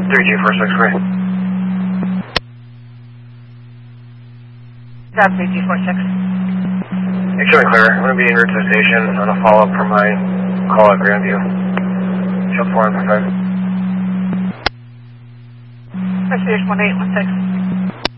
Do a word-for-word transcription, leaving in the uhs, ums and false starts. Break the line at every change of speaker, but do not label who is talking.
three G four six three.
Stop three G four six.
It should be clear. I'm going to be en route to the station on a follow-up from my call at Grandview. Show four one five.
Association one eight one six.